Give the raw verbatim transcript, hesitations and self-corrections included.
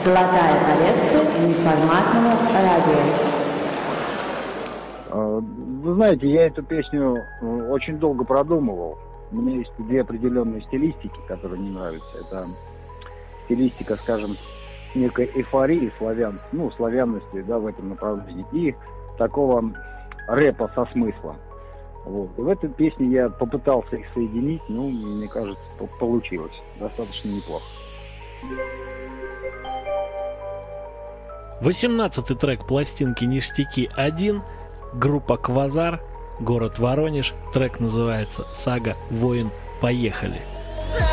Золотая коллекция неформатного радио. Вы знаете, я эту песню очень долго продумывал. У меня есть две определенные стилистики, которые мне нравятся. Это стилистика, скажем, некой эйфории славян, ну, славянности, да, в этом направлении, и такого рэпа со смыслом. Вот. И в этой песне я попытался их соединить, ну, мне кажется, получилось достаточно неплохо. восемнадцатый трек пластинки «Ништяки один», группа «Квазар», город Воронеж, трек называется «Сага Воин». Поехали!